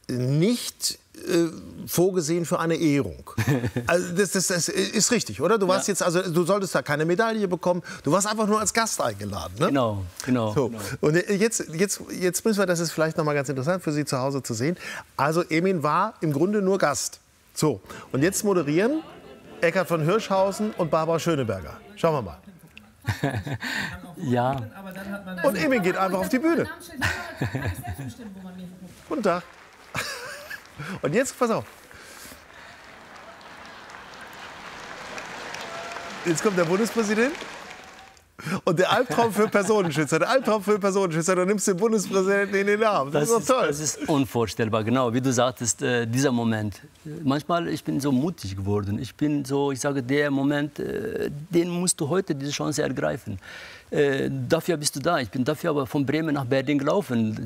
nicht vorgesehen für eine Ehrung. Also das ist richtig, oder? Du warst jetzt, also du solltest da keine Medaille bekommen. Du warst einfach nur als Gast eingeladen, ne? Genau. So. Und jetzt müssen wir, das ist vielleicht noch mal ganz interessant für Sie zu Hause zu sehen. Also Emin war im Grunde nur Gast. So. Und jetzt moderieren Eckhard von Hirschhausen und Barbara Schöneberger. Schauen wir mal. Ja. Und Emin geht einfach auf die Bühne. Guten Tag. Und jetzt, pass auf. Jetzt kommt der Bundespräsident und der Albtraum für Personenschützer. Du nimmst den Bundespräsidenten in den Arm. Das ist doch toll. Das ist unvorstellbar, genau. Wie du sagtest, dieser Moment. Manchmal, ich bin so mutig geworden. Ich sage, der Moment, den musst du heute, diese Chance ergreifen. Dafür bist du da. Ich bin dafür aber von Bremen nach Berlin gelaufen,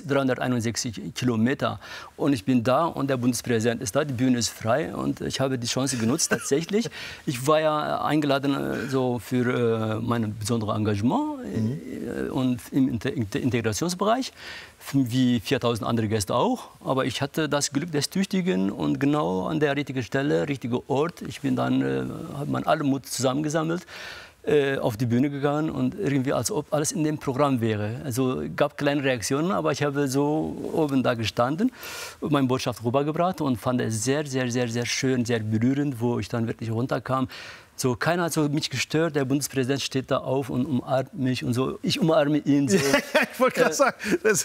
361 Kilometer. Und ich bin da und der Bundespräsident ist da, die Bühne ist frei und ich habe die Chance genutzt, tatsächlich. Ich war ja eingeladen so für mein besonderes Engagement und im Integrationsbereich, wie 4000 andere Gäste auch. Aber ich hatte das Glück des Tüchtigen und genau an der richtigen Stelle, richtiger Ort. Ich bin dann, habe man alle Mut zusammengesammelt, auf die Bühne gegangen und irgendwie, als ob alles in dem Programm wäre. Also gab kleine Reaktionen, aber ich habe so oben da gestanden und meine Botschaft rübergebracht und fand es sehr, sehr, sehr, sehr schön, sehr berührend, wo ich dann wirklich runterkam. So, keiner hat so mich gestört, der Bundespräsident steht da auf und umarmt mich und so. Ich umarme ihn so. Ich wollte gerade sagen,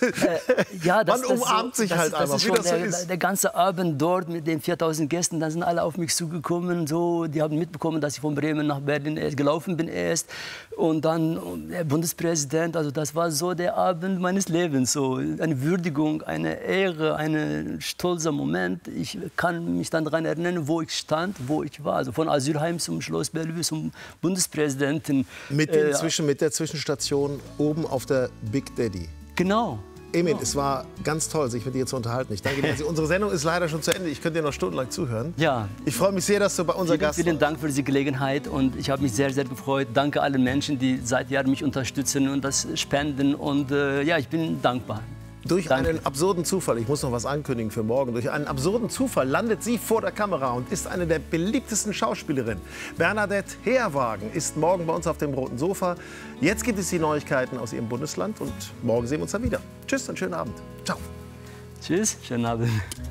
man umarmt sich halt einfach. Der ganze Abend dort mit den 4000 Gästen, dann sind alle auf mich zugekommen. So, die haben mitbekommen, dass ich von Bremen nach Berlin gelaufen bin erst. Und dann der Bundespräsident, also das war so der Abend meines Lebens. So eine Würdigung, eine Ehre, ein stolzer Moment. Ich kann mich dann daran erinnern, wo ich stand, wo ich war. Also von Asylheim zum Schloss Bellevue zum Bundespräsidenten. Mit der Zwischenstation oben auf der Big Daddy. Genau. Emin, es war ganz toll, sich mit dir zu unterhalten. Ich danke dir. Unsere Sendung ist leider schon zu Ende. Ich könnte dir noch stundenlang zuhören. Ja. Ich freue mich sehr, dass du bei unserem Gast warst. Vielen Dank für diese Gelegenheit und ich habe mich sehr, sehr gefreut. Danke allen Menschen, die seit Jahren mich unterstützen und das spenden. Und ja, ich bin dankbar. Durch einen absurden Zufall, ich muss noch was ankündigen für morgen, durch einen absurden Zufall landet sie vor der Kamera und ist eine der beliebtesten Schauspielerinnen. Bernadette Heerwagen ist morgen bei uns auf dem roten Sofa. Jetzt gibt es die Neuigkeiten aus ihrem Bundesland und morgen sehen wir uns dann wieder. Tschüss und schönen Abend. Ciao. Tschüss, schönen Abend.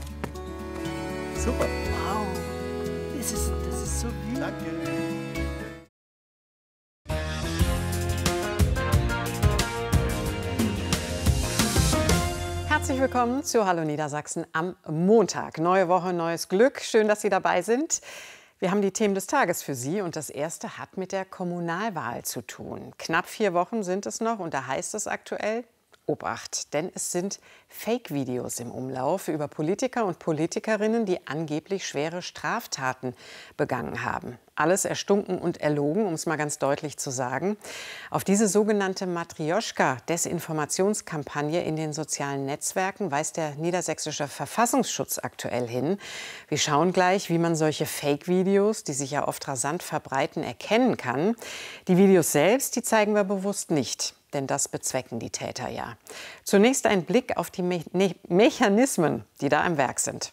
Super. Wow, das ist so wie... Danke. Herzlich willkommen zu Hallo Niedersachsen am Montag. Neue Woche, neues Glück. Schön, dass Sie dabei sind. Wir haben die Themen des Tages für Sie und das erste hat mit der Kommunalwahl zu tun. Knapp 4 Wochen sind es noch und da heißt es aktuell: Obacht, denn es sind Fake-Videos im Umlauf über Politiker und Politikerinnen, die angeblich schwere Straftaten begangen haben. Alles erstunken und erlogen, um es mal ganz deutlich zu sagen. Auf diese sogenannte Matrjoschka-Desinformationskampagne in den sozialen Netzwerken weist der niedersächsische Verfassungsschutz aktuell hin. Wir schauen gleich, wie man solche Fake-Videos, die sich ja oft rasant verbreiten, erkennen kann. Die Videos selbst, die zeigen wir bewusst nicht. Denn das bezwecken die Täter ja. Zunächst ein Blick auf die Mechanismen, die da am Werk sind.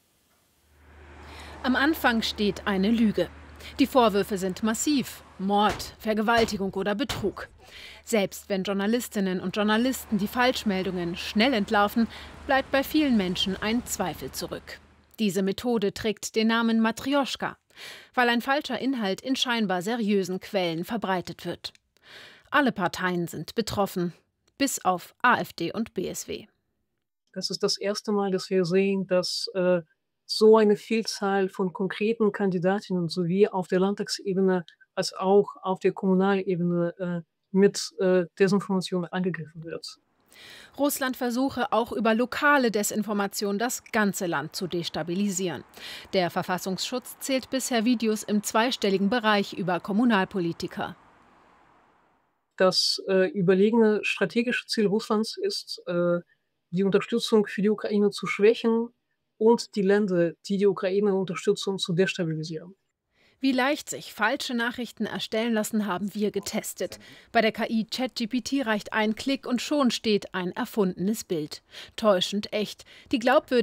Am Anfang steht eine Lüge. Die Vorwürfe sind massiv: Mord, Vergewaltigung oder Betrug. Selbst wenn Journalistinnen und Journalisten die Falschmeldungen schnell entlarven, bleibt bei vielen Menschen ein Zweifel zurück. Diese Methode trägt den Namen Matrjoschka, weil ein falscher Inhalt in scheinbar seriösen Quellen verbreitet wird. Alle Parteien sind betroffen, bis auf AfD und BSW. Das ist das erste Mal, dass wir sehen, dass so eine Vielzahl von konkreten Kandidatinnen sowie auf der Landtagsebene als auch auf der Kommunalebene mit Desinformation angegriffen wird. Russland versuche auch über lokale Desinformation das ganze Land zu destabilisieren. Der Verfassungsschutz zählt bisher Videos im zweistelligen Bereich über Kommunalpolitiker. Das überlegene strategische Ziel Russlands ist, die Unterstützung für die Ukraine zu schwächen und die Länder, die die Ukraine unterstützen, zu destabilisieren. Wie leicht sich falsche Nachrichten erstellen lassen, haben wir getestet. Bei der KI ChatGPT reicht ein Klick und schon steht ein erfundenes Bild. Täuschend echt. Die glaubwürdigen